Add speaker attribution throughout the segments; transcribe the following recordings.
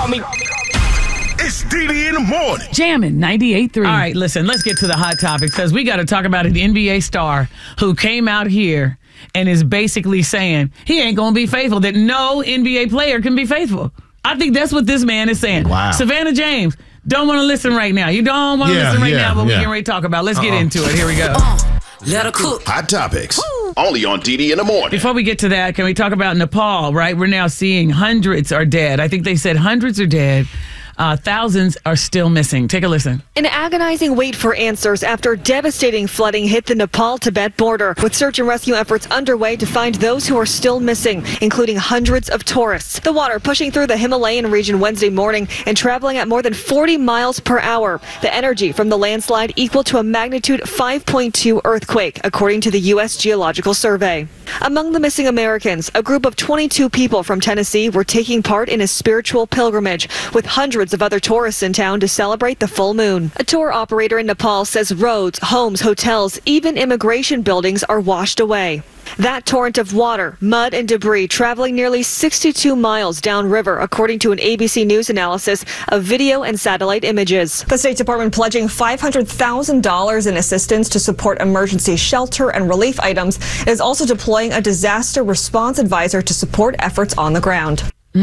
Speaker 1: Call me.
Speaker 2: It's DD in the morning.
Speaker 3: Jamming 98.3. All right, listen, let's get to the hot topic because we got to talk about an NBA star who came out here and is basically saying he ain't going to be faithful, that no NBA player can be faithful. I think that's what this man is saying.
Speaker 4: Wow.
Speaker 3: Savannah James, don't want to listen right now. You don't want to listen right now, but we can ready to talk about. Let's get into it. Here we go.
Speaker 5: Let her cook.
Speaker 2: Hot topics. Only on DD in the morning.
Speaker 3: Before we get to that, can we talk about Nepal, right? We're now seeing hundreds are dead. I think they said hundreds are dead. Thousands are still missing. Take a listen.
Speaker 6: An agonizing wait for answers after devastating flooding hit the Nepal-Tibet border, with search and rescue efforts underway to find those who are still missing, including hundreds of tourists. The water pushing through the Himalayan region Wednesday morning and traveling at more than 40 miles per hour. The energy from the landslide equal to a magnitude 5.2 earthquake, according to the U.S. Geological Survey. Among the missing Americans, a group of 22 people from Tennessee were taking part in a spiritual pilgrimage, with hundreds of other tourists in town to celebrate the full moon. A tour operator in Nepal says roads, homes, hotels, even immigration buildings are washed away. That torrent of water, mud, and debris traveling nearly 62 miles downriver, according to an ABC News analysis of video and satellite images. The State Department pledging $500,000 in assistance to support emergency shelter and relief items. It is also deploying a disaster response advisor to support efforts on the ground.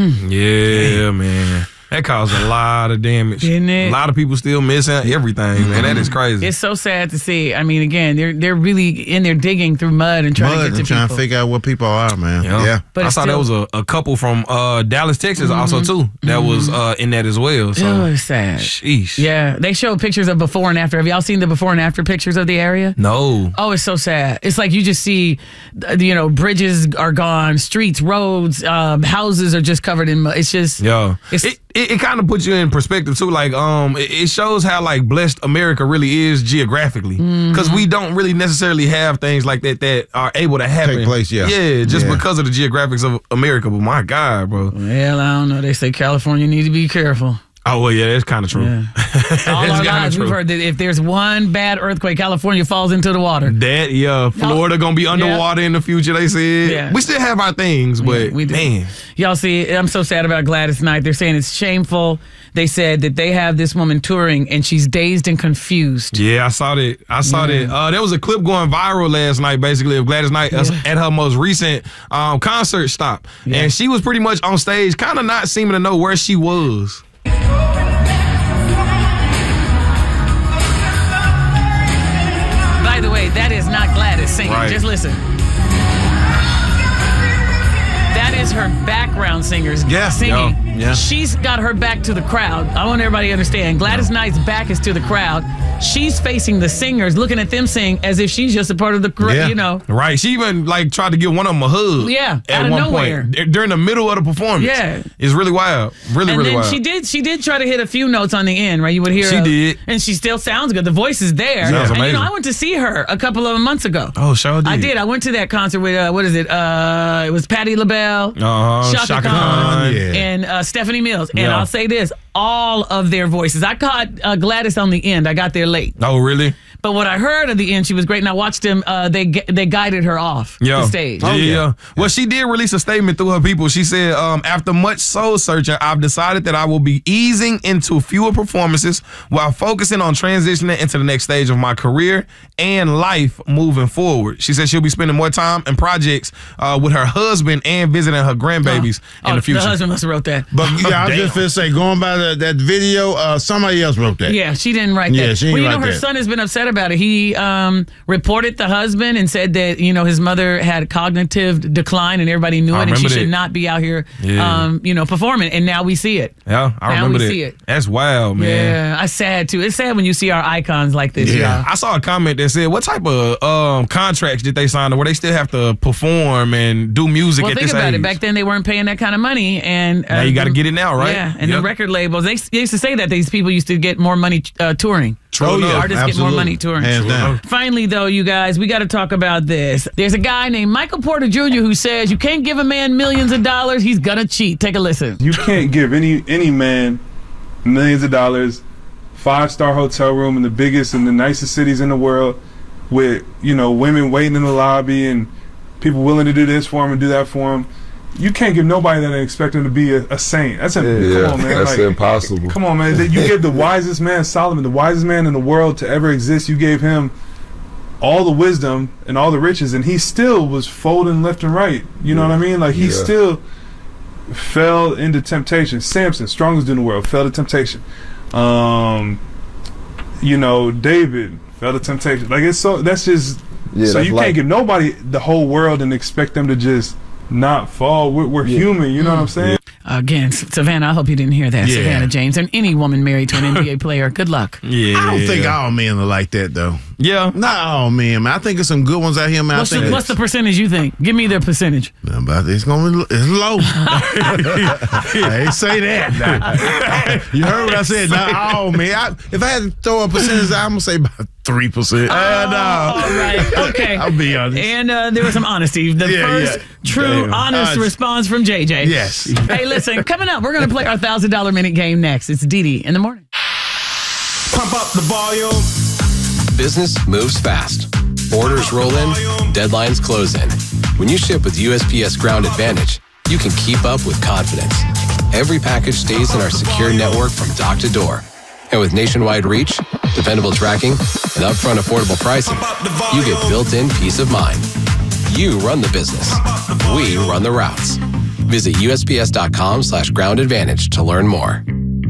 Speaker 7: Yeah, man. That caused a lot of damage.
Speaker 3: Didn't it?
Speaker 7: A lot of people still missing everything, man. That is crazy.
Speaker 3: It's so sad to see. I mean, again, they're really in there digging through mud and trying to get to
Speaker 4: trying
Speaker 3: people.
Speaker 4: to figure out what people are, man. Yeah.
Speaker 3: But
Speaker 7: I saw there was a couple from Dallas, Texas also, too, that was in that as well. So.
Speaker 3: Oh, it's sad.
Speaker 7: Sheesh.
Speaker 3: Yeah, they showed pictures of before and after. Have y'all seen the before and after pictures of the area?
Speaker 7: No.
Speaker 3: Oh, it's so sad. It's like you just see, bridges are gone, streets, roads, houses are just covered in mud. It's just...
Speaker 7: Yeah. It kind of puts you in perspective too. Like, it shows how like blessed America really is geographically, because we don't really necessarily have things like that are able to happen.
Speaker 4: Take place,
Speaker 7: just because of the geographics of America. But my God, bro.
Speaker 3: Well, I don't know. They say California needs to be careful.
Speaker 7: Oh, well, yeah, that's kind of true.
Speaker 3: Yeah. All our lives, we've heard that if there's one bad earthquake, California falls into the water.
Speaker 7: Florida going to be underwater in the future, they said.
Speaker 3: Yeah.
Speaker 7: We still have our things, but
Speaker 3: we do.
Speaker 7: Man.
Speaker 3: Y'all see, I'm so sad about Gladys Knight. They're saying it's shameful. They said that they have this woman touring and she's dazed and confused.
Speaker 7: Yeah, I saw that. There was a clip going viral last night, basically, of Gladys Knight at her most recent concert stop. Yeah. And she was pretty much on stage, kind of not seeming to know where she was.
Speaker 3: By the way, that is not Gladys singing.
Speaker 7: Right.
Speaker 3: Just listen. That is her background singers singing.
Speaker 7: Yeah.
Speaker 3: She's got her back to the crowd. I want everybody to understand. Gladys Knight's back is to the crowd. She's facing the singers, looking at them sing as if she's just a part of the crowd,
Speaker 7: Right. She even tried to give one of them a hug.
Speaker 3: Yeah.
Speaker 7: At one point during the middle of the performance.
Speaker 3: Yeah.
Speaker 7: It's really wild. Really wild.
Speaker 3: She did try to hit a few notes on the end, right? You would hear
Speaker 7: She did.
Speaker 3: And she still sounds good. The voice is there.
Speaker 7: Sounds amazing.
Speaker 3: I went to see her a couple of months ago.
Speaker 7: Oh, sure did.
Speaker 3: I did. I went to that concert with it was Patti LaBelle, Shaka Khan, and Stephanie Mills. And I'll say this, all of their voices. I caught Gladys on the end. I got there late.
Speaker 7: Oh, really?
Speaker 3: But what I heard at the end, she was great. And I watched them. They guided her off the stage.
Speaker 7: Well, she did release a statement through her people. She said, after much soul searching, I've decided that I will be easing into fewer performances while focusing on transitioning into the next stage of my career and life moving forward. She said she'll be spending more time and projects with her husband and visiting her grandbabies in the future.
Speaker 3: The husband must have wrote that.
Speaker 4: But I was just going to say, going by that video, somebody else wrote that.
Speaker 3: Yeah, she didn't write that.
Speaker 4: Yeah, she didn't write that.
Speaker 3: Her son has been upset about it. He reported the husband and said that his mother had cognitive decline and everybody knew it, and she should not be out here performing. And now we see it.
Speaker 7: Yeah, I remember that.
Speaker 3: See it.
Speaker 7: That's wild, man.
Speaker 3: Yeah, it's sad too. It's sad when you see our icons like this.
Speaker 7: Yeah,
Speaker 3: y'all.
Speaker 7: I saw a comment that said, "What type of contracts did they sign where they still have to perform and do music at this age?"
Speaker 3: Well, think about it. Back then, they weren't paying that kind of money, and
Speaker 7: now you got to get it now, right?
Speaker 3: Yeah, and the record labels they used to say that these people used to get more money touring. Artists get more money touring.
Speaker 4: Hands down.
Speaker 3: Finally, though, you guys, we got to talk about this. There's a guy named Michael Porter Jr. who says you can't give a man millions of dollars, he's gonna cheat. Take a listen.
Speaker 8: You can't give any man millions of dollars, 5-star hotel room in the biggest and the nicest cities in the world, with women waiting in the lobby and people willing to do this for him and do that for him, you can't give nobody that and expect him to be a saint. Come on, man.
Speaker 1: That's impossible.
Speaker 8: Come on, man. You gave the wisest man, Solomon, the wisest man in the world to ever exist. You gave him all the wisdom and all the riches, and he still was folding left and right. You know what I mean? Like, he still fell into temptation. Samson, strongest dude in the world, fell to temptation. You know, David fell to temptation. Like, it's so, that's just, so you can't give nobody the whole world and expect them to just not fall. We're human, you know what I'm saying?
Speaker 3: Again, Savannah, I hope you didn't hear that, Savannah James. And any woman married to an NBA player, good luck.
Speaker 4: I don't think all men are like that, though.
Speaker 7: Yeah.
Speaker 4: Not all men, man. I think there's some good ones out here, man.
Speaker 3: What's the percentage you think? Give me their percentage.
Speaker 4: But it's low. I ain't say that. You heard what I said. Not all men. If I had to throw a percentage, I'm going to say about 3%.
Speaker 3: All right. Okay.
Speaker 4: I'll be honest.
Speaker 3: And there was some honesty. The first true, honest response from JJ.
Speaker 4: Yes.
Speaker 3: Hey, listen, coming up, we're going to play our $1,000 minute game next. It's Didi in the morning.
Speaker 2: Pump up the volume.
Speaker 5: Business moves fast. Orders roll in, deadlines close in. When you ship with USPS Ground Advantage, you can keep up with confidence. Every package stays in our secure network from dock to door. And with nationwide reach, dependable tracking, and upfront affordable pricing, you get built-in peace of mind. You run the business. We run the routes. Visit USPS.com/Ground Advantage to learn more.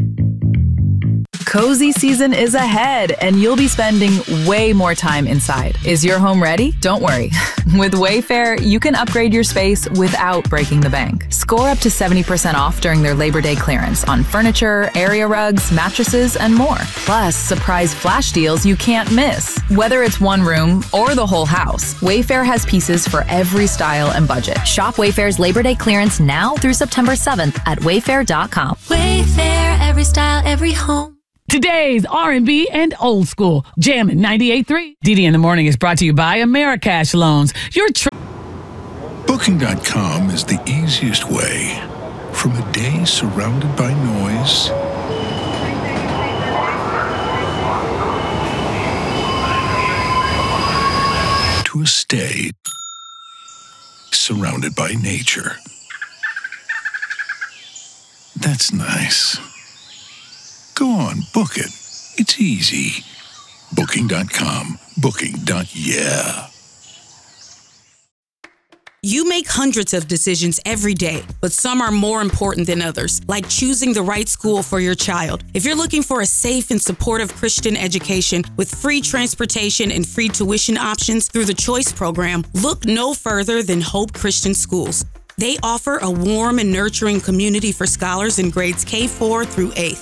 Speaker 9: Cozy season is ahead, and you'll be spending way more time inside. Is your home ready? Don't worry. With Wayfair, you can upgrade your space without breaking the bank. Score up to 70% off during their Labor Day clearance on furniture, area rugs, mattresses, and more. Plus, surprise flash deals you can't miss. Whether it's one room or the whole house, Wayfair has pieces for every style and budget.
Speaker 10: Shop Wayfair's Labor Day clearance now through September 7th at wayfair.com.
Speaker 11: Wayfair, every style, every home.
Speaker 3: Today's R&B and old school. Jammin' 98.3. Didi in the morning is brought to you by Americash Loans.
Speaker 12: Booking.com is the easiest way. From a day surrounded by noise to a stay surrounded by nature. That's nice. Go on, book it. It's easy. Booking.com. Booking.yeah.
Speaker 13: You make hundreds of decisions every day, but some are more important than others, like choosing the right school for your child. If you're looking for a safe and supportive Christian education with free transportation and free tuition options through the Choice program, look no further than Hope Christian Schools. They offer a warm and nurturing community for scholars in grades K-4 through 8th.